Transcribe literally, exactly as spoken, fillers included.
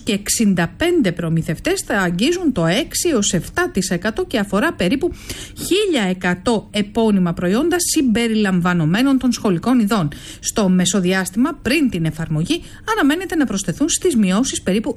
και εξήντα πέντε προμηθευτές θα αγγίζουν το έξι έως επτά τοις εκατό και αφορά περίπου χίλια εκατό επώνυμα προϊόντα συμπεριλαμβανομένων των σχολικών ειδών. Στο μεσοδιάστημα πριν την εφαρμογή αναμένεται να προσθεθούν στις μειώσεις περίπου